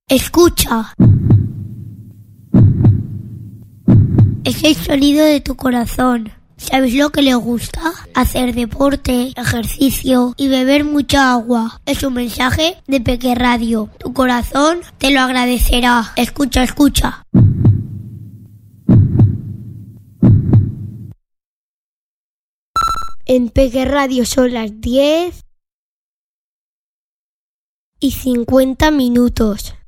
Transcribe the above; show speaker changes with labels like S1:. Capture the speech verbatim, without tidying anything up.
S1: Escucha. Es el sonido de tu corazón. ¿Sabes lo que le gusta? Hacer deporte, ejercicio y beber mucha agua. Es un mensaje de Peque Radio. Tu corazón te lo agradecerá. Escucha, escucha. En Peque Radio son las diez y cincuenta minutos.